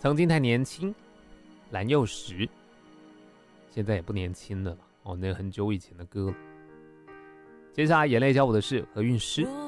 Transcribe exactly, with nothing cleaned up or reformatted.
曾经太年轻，蓝又时，现在也不年轻了哦，那很久以前的歌了。接下来眼泪教我的是何韵诗。